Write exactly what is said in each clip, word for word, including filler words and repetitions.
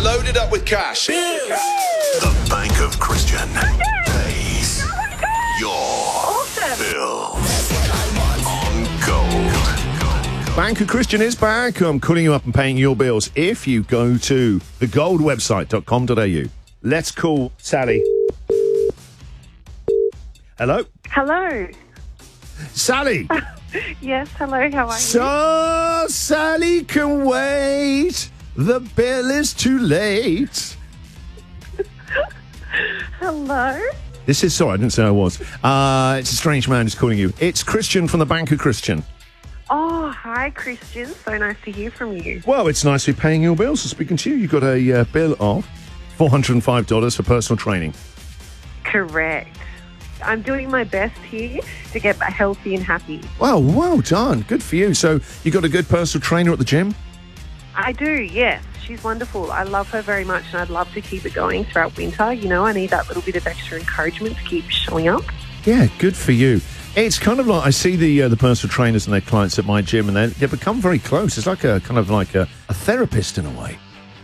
loaded up with cash. The Bank of Christian pays your Awesome. bills on Gold. Bank of Christian is back. I'm calling you up and paying your bills. If you go to the gold website dot com dot a u. Let's call Sally. Hello? Hello. Sally! Yes, hello, how are you? So, Sally can wait. The bill is too late. Hello? This is, sorry, I didn't say I was. Uh, it's a strange man who's calling you. It's Christian from the Bank of Christian. Oh, hi, Christian. So nice to hear from you. Well, it's nice to be paying your bills. So speaking to you, you got a uh, bill of four hundred five dollars for personal training. Correct. I'm doing my best here to get healthy and happy. Well, well done. Good for you. So you got a good personal trainer at the gym? I do, yes. She's wonderful. I love her very much, and I'd love to keep it going throughout winter. You know, I need that little bit of extra encouragement to keep showing up. Yeah, good for you. It's kind of like I see the uh, the personal trainers and their clients at my gym, and they they become very close. It's like a kind of like a, a therapist in a way.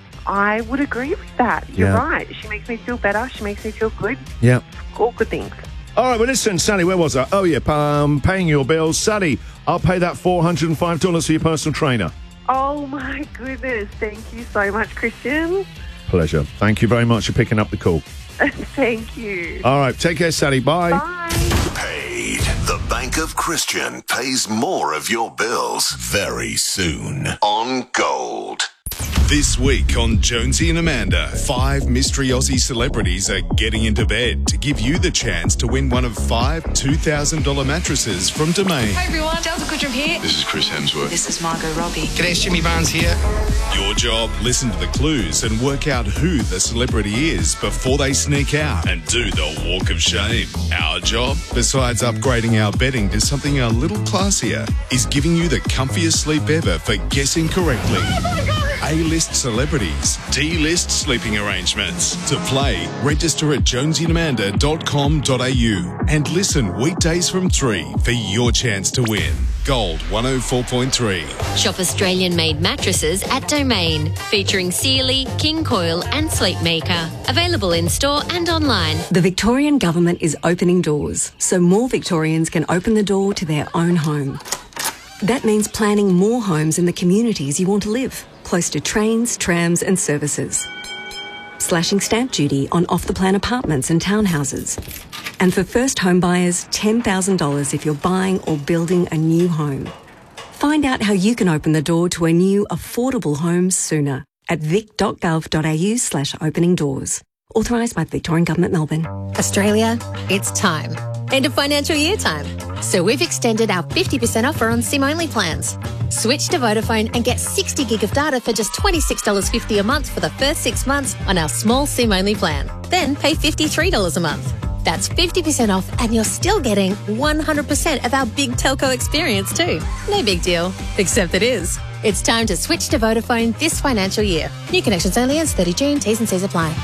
I would agree with that. You're Yeah. right. She makes me feel better. She makes me feel good. Yeah. All good things. All right, well, listen, Sally, where was I? Oh, yeah, um, paying your bills. Sally, I'll pay that four hundred five dollars for your personal trainer. Oh, my goodness. Thank you so much, Christian. Pleasure. Thank you very much for picking up the call. Thank you. All right, take care, Sally. Bye. Bye. Paid. The Bank of Christian pays more of your bills very soon on Gold. This week on Jonesy and Amanda, five mystery Aussie celebrities are getting into bed to give you the chance to win one of five two thousand dollars mattresses from Domain. Hey everyone, Delta Goodrum here. This is Chris Hemsworth. This is Margot Robbie. G'day, it's Jimmy Barnes here. Your job, listen to the clues and work out who the celebrity is before they sneak out and do the walk of shame. Our job, besides upgrading our bedding to something a little classier, is giving you the comfiest sleep ever for guessing correctly. A-list celebrities, D-list sleeping arrangements. To play, register at jonesy and amanda dot com dot a u and listen weekdays from three for your chance to win. Gold one oh four point three. Shop Australian-made mattresses at Domain, featuring Sealy, King Coil and Sleepmaker. Available in-store and online. The Victorian Government is opening doors, so more Victorians can open the door to their own home. That means planning more homes in the communities you want to live, close to trains, trams and services. Slashing stamp duty on off-the-plan apartments and townhouses. And for first home buyers, ten thousand dollars if you're buying or building a new home. Find out how you can open the door to a new, affordable home sooner at vic dot gov dot a u slash opening doors. Authorised by the Victorian Government, Melbourne. Australia, it's time. End of financial year time. So we've extended our fifty percent offer on SIM-only plans. Switch to Vodafone and get sixty gig of data for just twenty-six dollars fifty a month for the first six months on our small SIM-only plan. Then pay fifty-three dollars a month. That's fifty percent off and you're still getting one hundred percent of our big telco experience too. No big deal, except it is. It's time to switch to Vodafone this financial year. New connections only ends thirtieth of June. T's and C's apply.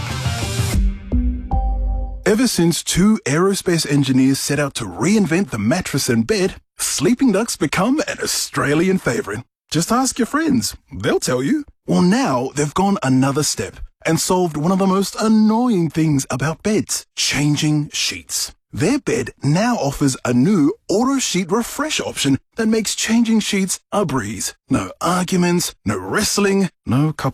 Ever since two aerospace engineers set out to reinvent the mattress and bed, Sleeping Duck's become an Australian favourite. Just ask your friends. They'll tell you. Well, now they've gone another step and solved one of the most annoying things about beds, changing sheets. Their bed now offers a new auto sheet refresh option that makes changing sheets a breeze. No arguments, no wrestling, no couple